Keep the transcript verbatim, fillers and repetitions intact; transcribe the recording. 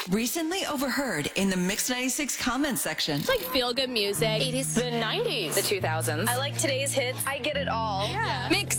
Recently overheard in the Mix ninety-six comment section. It's like feel-good music. eighties. The nineties. The two thousands. I like today's hits. I get it all. Yeah. Mix